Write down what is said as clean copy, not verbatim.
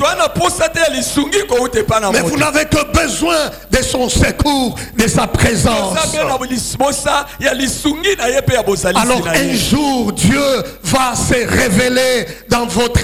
Mais vous n'avez que besoin de son secours, de sa présence. Alors un jour, Dieu va se révéler dans votre